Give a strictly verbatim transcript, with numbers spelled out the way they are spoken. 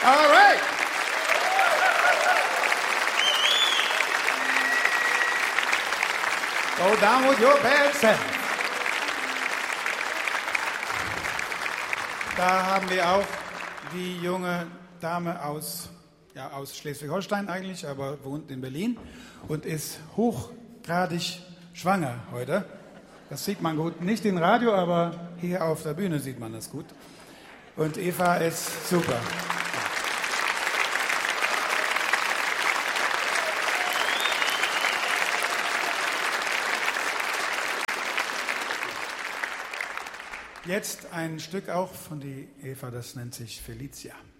All right. Go down with your bad self. Da haben wir auch die junge Dame aus, ja, aus Schleswig-Holstein eigentlich, aber wohnt in Berlin und ist hochgradig schwanger heute. Das sieht man gut, nicht im Radio, aber hier auf der Bühne sieht man das gut. Und Eva ist super. Jetzt ein Stück auch von die Eva, das nennt sich Felicia.